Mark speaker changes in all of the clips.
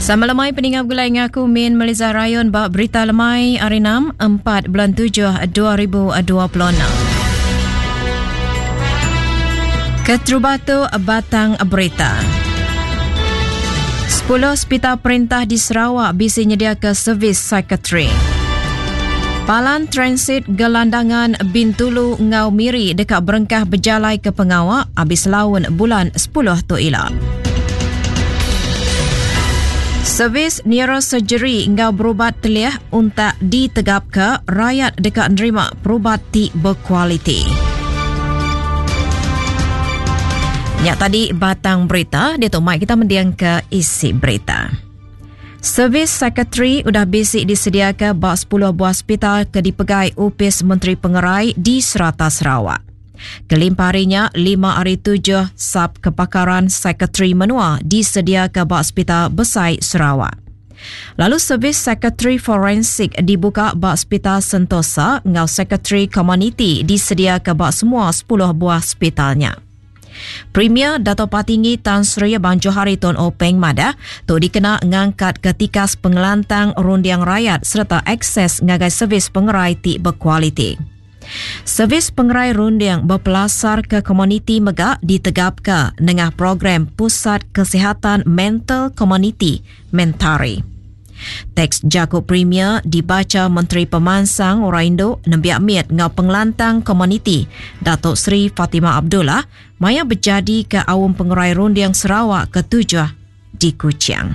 Speaker 1: Sama lemai peningap gulai ngaku Min Melizah Rayon bak berita lemai hari 6 4 bulan 7 2026. Keterubatu batang berita. 10 hospital perintah di Sarawak bisa nyedia ke servis psikiatri. Palan transit gelandangan Bintulu Ngau Miri dekat Berengkah berjalai ke Pengawak habis laun bulan 10 tu ilah. Servis neurosurgery Ngau berubat telih untuk ditegap ke rakyat dekat nerima perubat ti berkualiti. Nyak tadi batang berita, dia tu mai kita mendiang ke isi berita. Servis psikiatri udah bisik disediakan bak 10 buah hospital ke dipegai Upis Menteri Pengerai di Serata Sarawak. Kelimpah harinya 5 hari 7 sub kepakaran psikiatri menua disediakan bak hospital Besai Sarawak. Lalu servis psikiatri forensik dibuka bak hospital Sentosa ngau psikiatri community disediakan bak semua 10 buah hospitalnya. Premier Dato' Patinggi Tan Sri Abang Johari Tun Openg Madah tu dikena ngangkat ketikas pengelantang rundiang rakyat serta akses ngagai servis pengerai ti berkualiti. Servis pengerai rundiang berpelasar ke komuniti megak ditegapkan dengan program Pusat Kesihatan Mental Community Mentari. Teks Jakub Premier dibaca Menteri Pemansang Oraindo nembiak miat ngau pengelantang komuniti Datuk Seri Fatimah Abdullah maya berjadi ke awam pengerai rundiang Sarawak ke-7 di Kuching.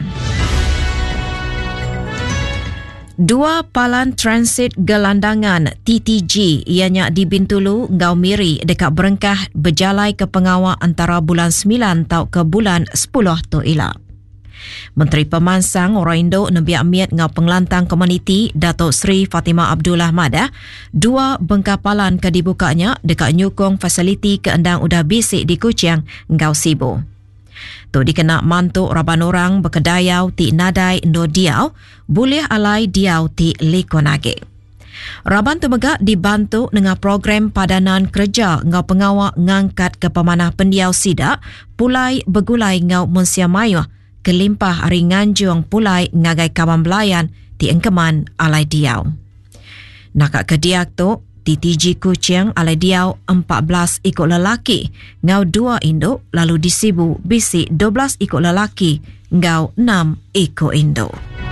Speaker 1: 2 palan transit gelandangan TTG ianya di Bintulu Ngau Miri dekat Berengkah berjalai ke Pengawak antara bulan 9 tau ke bulan 10 tu ilah. Menteri Pemansang Oraindo nembiak miat ngau pengelantang komuniti Datuk Seri Fatimah Abdullah Madah 2 bengkapalan ke dibukanya dekat nyukung fasiliti keendang udah bisik di Kuching Ngau Sibu. Tu dikena mantuk raban orang berkedayau ti nadai no diau boleh alai diau ti likonage. Raban tu megak dibantu dengan program padanan kerja ngau pengawak ngangkat ke pemanah pendiau sidak pulai begulai ngau Munsia Mayuh kelimpah hari nganjung pulai ngagai kawan belayan ti engkeman alai diau. Nakak kediak tu TTG Kuching alai diau 14 ikut lelaki ngau 2 induk lalu disibu bisi 12 ikut lelaki ngau 6 ikut induk.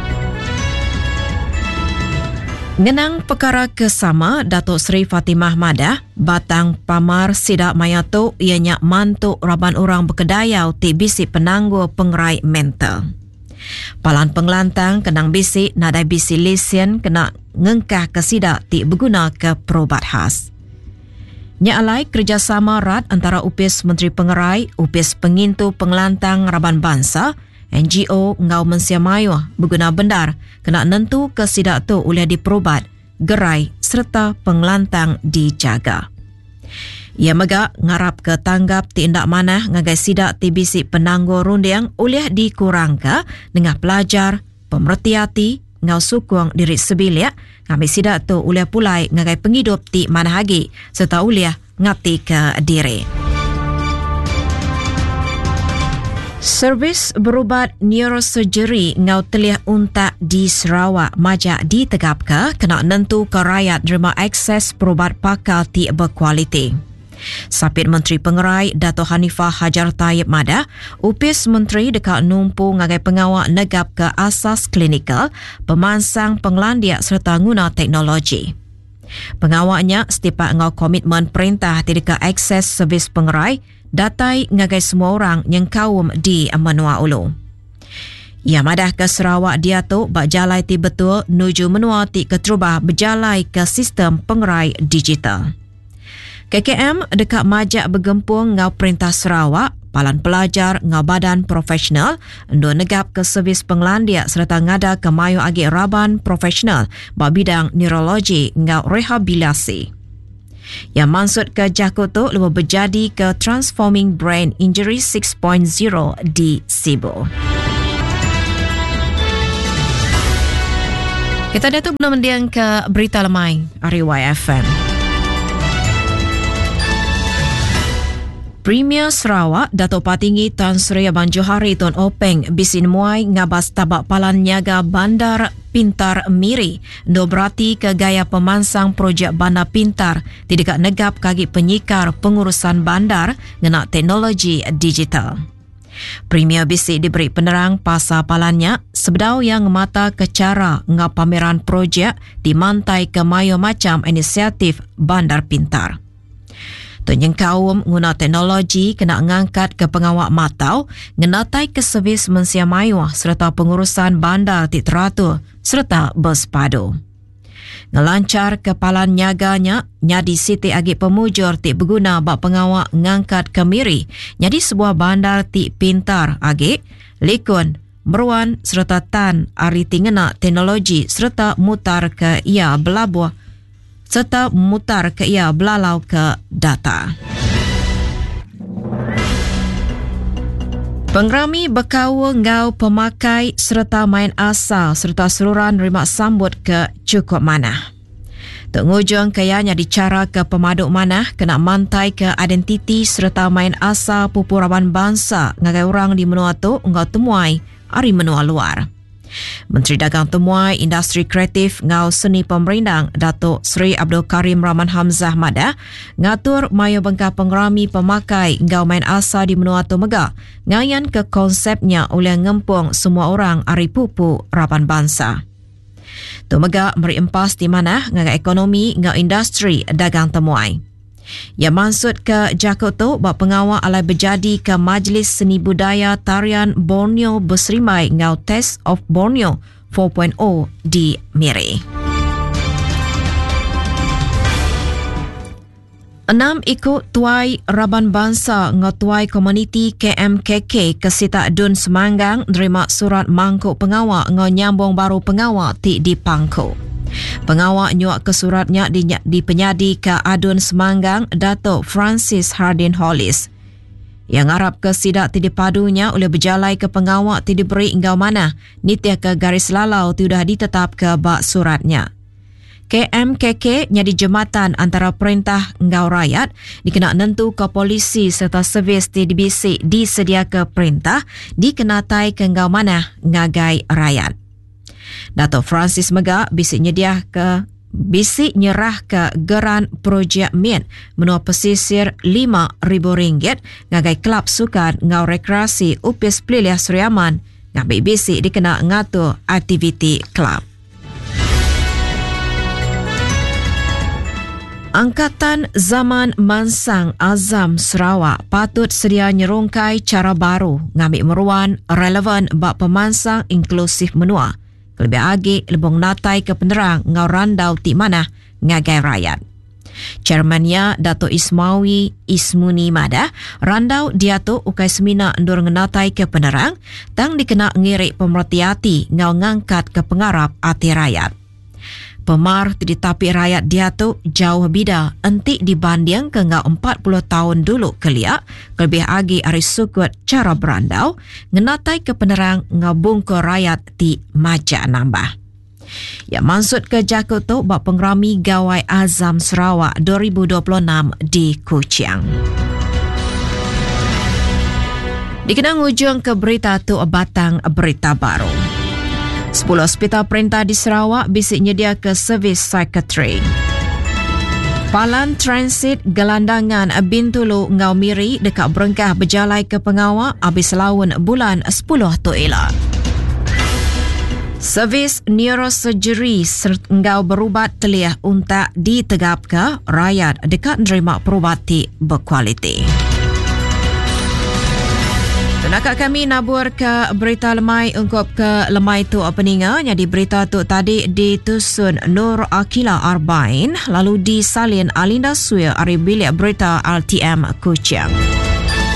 Speaker 1: Ngenang perkara kesama Datuk Seri Fatimah Madah batang pamar sidak mayato ianya mantuk raban orang berkedayau ti bisi penangguh pengerai mental. Palan pengelantang kenang bisi nadai bisi lesen kena ngengkah ke sidak ti berguna ke perubat khas. Nya alai kerjasama rat antara Upis Menteri Pengerai, Upis Pengintu Pengelantang Raban Bangsa, NGO Ngau Munsia Mayuh berguna bendar kena nentu ke sidak tu oleh diperubat, gerai serta pengelantang dijaga. Ia megak ngarap ke tanggap tindak manah ngagai sidak ti bisik penangguh rundiang oleh dikurangkan dengan pelajar, pemerhati hati, ngau sukung diri sebilik, ngambil sidak tu oleh pulai ngagai penghidup ti manahagi serta oleh ngati ke diri. Servis berubat neurosurgery ngau telih untak di Sarawak majak ditegapkan kena nentu ke rakyat nerima akses perubat pakal ti berkualiti. Sapit Menteri Pengerai Dato' Hanifah Hajar Taib Madah, Upis Menteri dekat numpu ngagai pengawak negap ke asas klinikal, pemansang penglandiak serta guna teknologi. Pengawaknya setiap ngau komitmen perintah tidak akses servis pengerai datai ngagai semua orang yang kaum di Menua Ulu. Ia madah ke Sarawak dia tu bak jalai ti betul nuju menua ti keterubah berjalai ke sistem pengerai digital. KKM dekat majak bergempung ngau perintah Sarawak, palan pelajar ngau badan profesional, endo negap ke servis penglandiak serta ngada ke mayu agi raban profesional bak bidang neurologi ngau rehabilitasi. Yang maksud ke Jakut tu lebih berjadi ke Transforming Brain Injury 6.0 di Sibu. Kita dah tu belum mendiang ke berita lemai Ariwai FM. Premier Sarawak, Datuk Patinggi Tan Sri Abang Johari Tun Openg bisin muai ngabas tabak palan niaga Bandar Pintar Miri do berarti ke gaya pemansang projek Bandar Pintar tidak negap kaki penyikar pengurusan bandar ngena teknologi digital. Premier bisik diberi penerang pasal palannya sebedau yang mata ke cara ngap pameran projek di mantai ke mayo macam inisiatif Bandar Pintar. Tunyeng kaum guna teknologi kena ngangkat ke pengawak matau, ngenatai ke servis mensia mayuah serta pengurusan bandar ti teratur serta bersepadu. Ngelancar kepalan niaganya, nyadi Siti Agi Pemujur ti berguna bak pengawak ngangkat ke Miri, nyadi sebuah bandar ti pintar Agi, Likun, Meruan serta Tan ari tingena teknologi serta mutar ke ia belabuh serta mutar ke ia belalau ke data. Pengrami berkawa ngau pemakai serta main asal serta seluruhan rimak sambut ke cukup manah. Tengujung kayanya dicara ke pemaduk manah kena mantai ke identiti serta main asal pupurawan bangsa ngagai orang di menua tu ngau temuai ari menua luar. Menteri Dagang Temuai Industri Kreatif ngau seni pemerindang Datuk Seri Abdul Karim Rahman Hamzah Madah ngatur mayo bengkah pengrami pemakai ngau main asa di menua tu mega ngayan ke konsepnya oleh ngempung semua orang ari pupu rapan bangsa. Tu mega meri empas di mana ngagai ekonomi ngau industri dagang temuai. Ya maksud ke Jakut tu bak pengawal alai berjadi ke Majlis Seni Budaya Tarian Borneo Berserimai ngau Test of Borneo 4.0 di Miri. 6 ikut tuai Raban Bangsa ngau tuai komuniti KMKK Kesita Dun Semanggang nerima surat mangkuk pengawal ngau nyambung baru pengawal ti di Pangkuk. Pengawak nyuak ke suratnya di penyadi ke Adun Semanggang Datuk Francis Hardin Hollis. Yang harap ke sidak ti dipadunya oleh berjalai ke pengawak ti diberi engkau mana nitia ke garis lalau ti dah ditetap ke bak suratnya. KMKK nyadi jematan antara perintah engkau rakyat dikena nentu ke polisi serta servis ti dibisik disedia ke perintah dikenatai ke engkau mana ngagai rakyat. Datuk Francis Mega bisik nyerah ke geran projek Min menua pesisir RM5,000 ngagai kelab sukan ngau rekreasi Upis Peliliah Seriaman ngabai bisik dikena ngatur aktiviti kelab. Angkatan Zaman Mansang Azam Sarawak patut sedia nyerungkai cara baru ngambil meruan relevan bak pemansang inklusif menua. Lebih lagi lebong natai ke penerang ngau randau ti mana ngagai rakyat. Chairmannya Dato' Ismawi Ismuni Madah, randau dia tu ukai semina endur ngenatai ke penerang, tang dikena ngirik pemerhati ngau ngangkat ke pengarap hati rakyat. Pemar ditapi rakyat dia tu jauh bida entik dibanding ke ngau 40 tahun dulu keliak, lebih lagi ari sukut cara berandau, ngenatai ke penerang ngau bungkur rakyat ti majak nambah. Ya maksud ke Jakut tu bak pengrami Gawai Azam Sarawak 2026 di Kuching. Dikenang ujung ke berita tu batang berita baru. 10 hospital perintah di Sarawak bisik nyedia ke servis psychiatry. Palan transit gelandangan Bintulu Ngau Miri dekat Berengkah berjalai ke pengawal habis laun bulan 10 tu elak. Servis neurosurgery Ngau berubat telih untak ditegap ke rakyat dekat nerima perubati berkualiti. Nakak kami nabur ke berita lemai ungkup ke lemai tu peninga. Jadi berita tu tadi ditusun Nur Akila Arbain lalu disalin Alinda Suya dari bilik berita RTM Kuching.